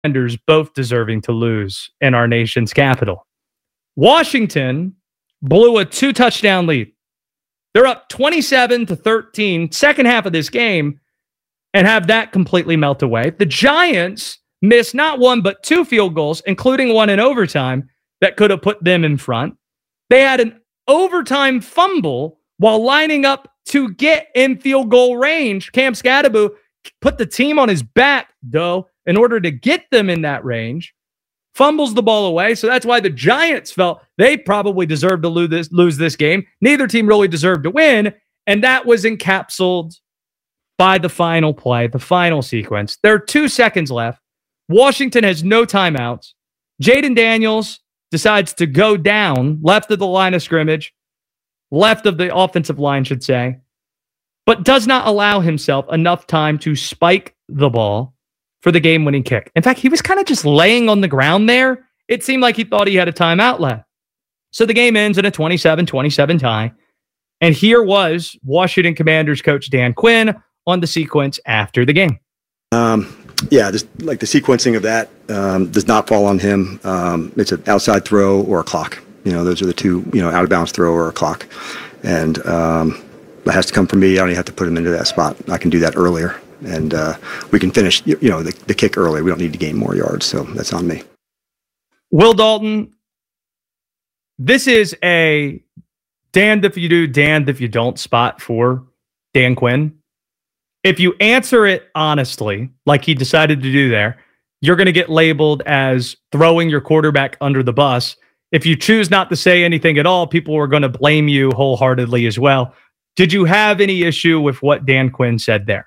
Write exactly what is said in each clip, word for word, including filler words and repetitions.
Commanders both deserving to lose in our nation's capital. Washington blew a two-touchdown lead. They're up twenty-seven to thirteen, second half of this game, and have that completely melt away. The Giants missed not one, but two field goals, including one in overtime, that could have put them in front. They had an overtime fumble while lining up to get in field goal range. Cam Scadaboo put the team on his back, though, in order to get them in that range. Fumbles the ball away, so that's why the Giants felt they probably deserved to lose this, lose this game. Neither team really deserved to win, and that was encapsulated by the final play, the final sequence. There are two seconds left. Washington has no timeouts. Jayden Daniels decides to go down left of the line of scrimmage, left of the offensive line, should say, but does not allow himself enough time to spike the ball for the game-winning kick. In fact, he was kind of just laying on the ground there. It seemed like he thought he had a timeout left. So the game ends in a twenty-seven twenty-seven tie. And here was Washington Commanders coach Dan Quinn on the sequence after the game. Um, yeah, just like the sequencing of that um, does not fall on him. Um, it's an outside throw or a clock. You know, those are the two, you know, out of bounds throw or a clock. And um, that has to come from me. I don't even have to put him into that spot. I can do that earlier. And uh, we can finish, you know, the, the kick early. We don't need to gain more yards, so that's on me. Will Dalton, this is a damned if you do, damned if you don't spot for Dan Quinn. If you answer it honestly, like he decided to do there, you're going to get labeled as throwing your quarterback under the bus. If you choose not to say anything at all, people are going to blame you wholeheartedly as well. Did you have any issue with what Dan Quinn said there?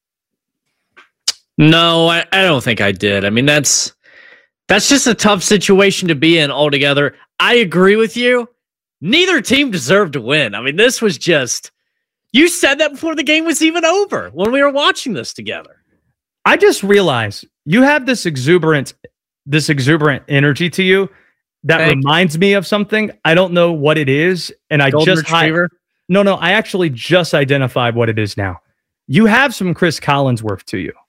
No, I, I don't think I did. I mean, that's that's just a tough situation to be in altogether. I agree with you. Neither team deserved to win. I mean, this was just, you said that before the game was even over when we were watching this together. I just realized you have this exuberant, this exuberant energy to you that Thank reminds me of something. I don't know what it is, and I Golden just Retriever? I, no, no, I actually just identified what it is now. You have some Chris Collinsworth to you.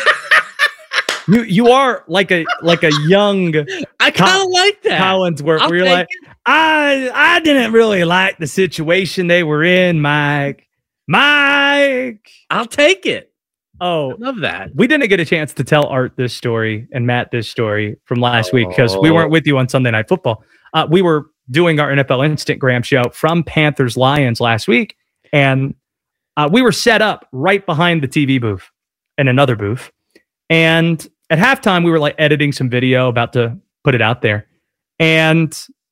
you you are like a like a young I kind of like that Collinsworth. I'll where you're like, it. I I didn't really like the situation they were in, Mike. Mike, I'll take it. Oh, I love that. We didn't get a chance to tell Art this story and Matt this story from last oh. week because we weren't with you on Sunday Night Football. Uh, we were doing our N F L Instagram show from Panthers Lions last week, and uh, we were set up right behind the T V booth and another booth. And at halftime, we were like editing some video, about to put it out there. And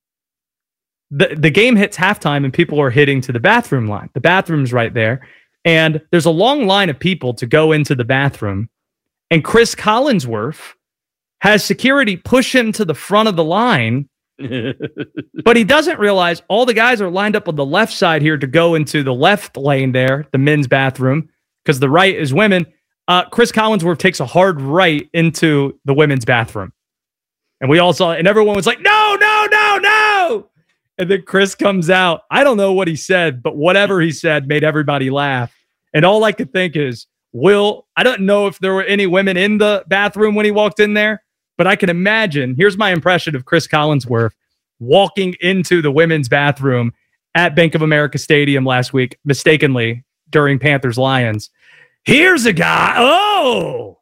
the, the game hits halftime and people are hitting to the bathroom line. The bathroom's right there. And there's a long line of people to go into the bathroom. And Chris Collinsworth has security push him to the front of the line. But he doesn't realize all the guys are lined up on the left side here to go into the left lane there, the men's bathroom, because the right is women. Uh, Chris Collinsworth takes a hard right into the women's bathroom. And we all saw it, and everyone was like, no, no, no, no. And then Chris comes out. I don't know what he said, but whatever he said made everybody laugh. And all I could think is, Will, I don't know if there were any women in the bathroom when he walked in there, but I can imagine, here's my impression of Chris Collinsworth walking into the women's bathroom at Bank of America Stadium last week, mistakenly, during Panthers Lions. Here's a guy. Oh,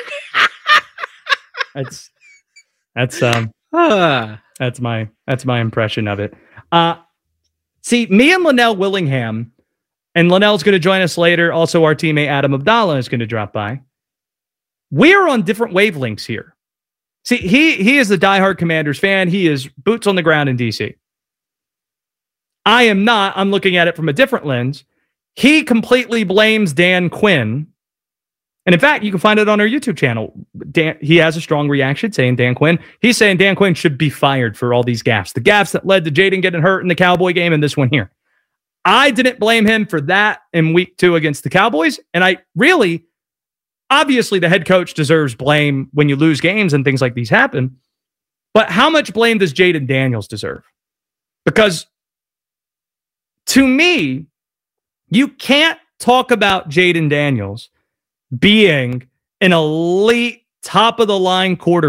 that's that's um that's my that's my impression of it. Uh, see, me and Linnell Willingham, and Linnell's going to join us later. Also, our teammate Adam Abdallah is going to drop by. We're on different wavelengths here. See, he he is a diehard Commanders fan. He is boots on the ground in D C. I am not. I'm looking at it from a different lens. He completely blames Dan Quinn. And in fact, you can find it on our YouTube channel. Dan, he has a strong reaction saying Dan Quinn. He's saying Dan Quinn should be fired for all these gaffes. The gaffes that led to Jayden getting hurt in the Cowboy game and this one here. I didn't blame him for that in week two against the Cowboys. And I really, obviously the head coach deserves blame when you lose games and things like these happen. But how much blame does Jayden Daniels deserve? Because to me, you can't talk about Jayden Daniels being an elite top of the line quarterback.